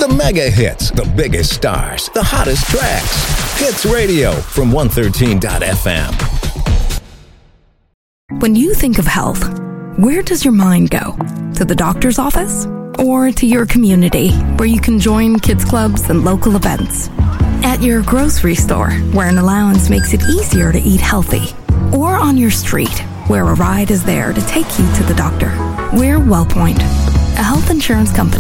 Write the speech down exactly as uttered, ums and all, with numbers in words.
The mega hits, the biggest stars, the hottest tracks. Hits Radio from one thirteen dot f m. When you think of health, where does your mind go? To the doctor's office? Or to your community, where you can join kids clubs and local events? At your grocery store, where an allowance makes it easier to eat healthy? Or on your street, where a ride is there to take you to the doctor? We're WellPoint, a health insurance company